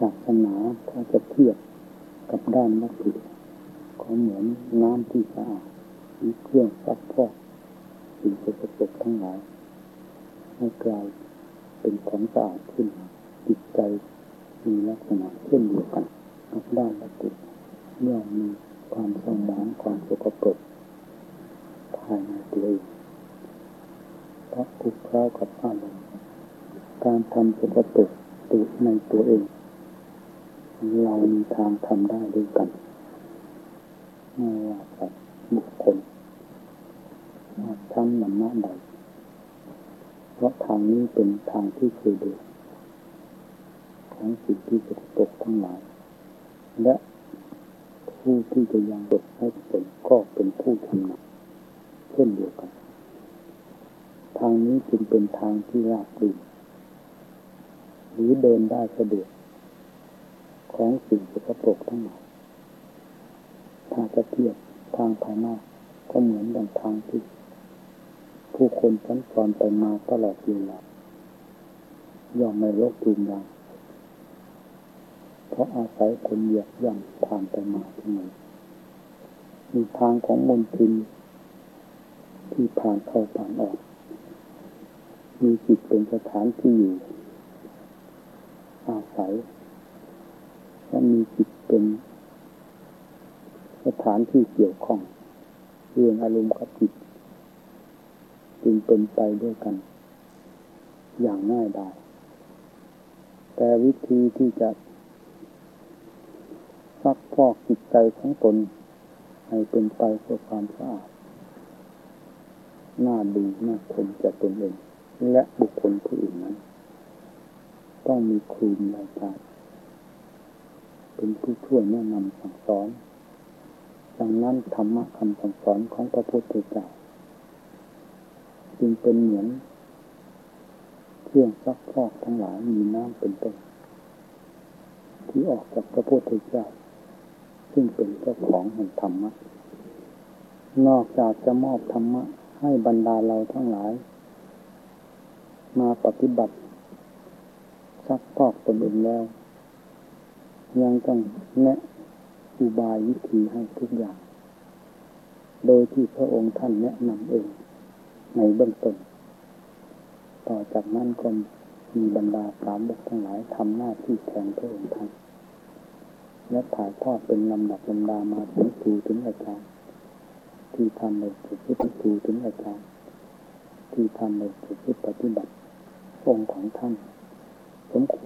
ศาสนาถ้าจะเทียบกับด้านวัตถุของเหมือนน้ำที่สะอาดหรือเครื่องซักฟอกสิ่งสกปรกทั้งหลายให้กลายเป็นของสะอาดขึ้นจิตใจมีลักษณะเช่นเดียวกันกับด้านวัตถุเมื่อมีความสมองความสกปรกภายในตัวเองเพราะคลุกเคล้ากับอารมณ์การทำสกปรกตัวในตัวเองเรามีทางทำได้ด้วยกันไม่ว่าจะบุคคลชั้นวรรณะใดเพราะทางนี้เป็นทางที่เคยเดินของสิ่งที่สกปรกทั้งหลายและผู้ที่จะยังตกให้ผลก็เป็นผู้ชำนาญเช่นเดียวกันทางนี้จึงเป็นทางที่ราบรื่นหรือเดินได้สะดวกของสิ่งสกปรกทั้งหลายถ้าจะเทียบทางภายนอกก็เหมือนดังทางที่ผู้คนสัญจรไปมาตลอดเวลาย่อมไม่รกรุงรังเพราะอาศัยคนเหยียบย่ำผ่านไปมาทั้งนั้นมีทางของมลทินที่ผ่านเข้าผ่านออกมีจิตเป็นสถานที่อยู่อาศัยและมีจิตเป็นสถานที่เกี่ยวข้องเรื่องอารมณ์กับจิตจึงเป็นไปด้วยกันอย่างง่ายดายแต่วิธีที่จะซักฟอกจิตใจของตนให้เป็นไปเพื่อความสะอาดน่าดูน่าชมแก่ตนเองและบุคคลผู้อื่นนั้นต้องมีครูมีอาจารย์เป็นผู้ช่วยแนะนำสั่งสอนดังนั้นธรรมะคำสั่งสอนของพระพุทธเจ้าจึงเป็นเหมือนเครื่องซักฟอกทั้งหลายมีน้ำเป็นต้นที่ออกจากพระพุทธเจ้าซึ่งเป็นเจ้าของแห่งธรรมะนอกจากจะมอบธรรมะให้บรรดาเราทั้งหลายมาปฏิบัติซักฟอกตนเองแล้วยังต้องแนะอุบายวิธีให้ทุกอย่างโดยที่พระองค์ท่านแนะนำเองในเบื้องต้นต่อจากนั้นก็มีบรรดาสาวกทั้งหลายทำหน้าที่แทนพระองค์ท่านและถ่ายทอดเป็นลำดับลำดามาถึงครูถึงอาจารย์ที่ทำในสุดที่ครูถึงอาจารย์ที่ทำในสุดที่ปฏิบัติองค์ของท่านสมควร